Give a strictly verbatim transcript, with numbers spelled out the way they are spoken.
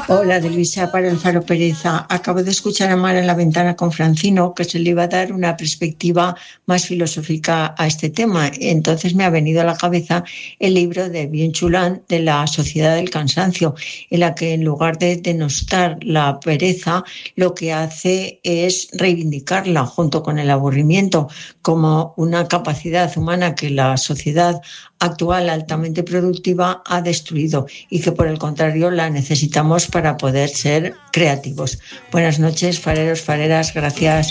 Hola, de Luisa para el Faro Pereza. Acabo de escuchar a Mara en la ventana con Francino que se le iba a dar una perspectiva más filosófica a este tema. Entonces me ha venido a la cabeza el libro de Byung-Chul de la Sociedad del Cansancio, en la que en lugar de denostar la pereza, lo que hace es reivindicarla junto con el aburrimiento como una capacidad humana que la sociedad actual altamente productiva ha destruido y que por el contrario la necesitamos para poder ser creativos. Buenas noches, fareros, fareras, gracias.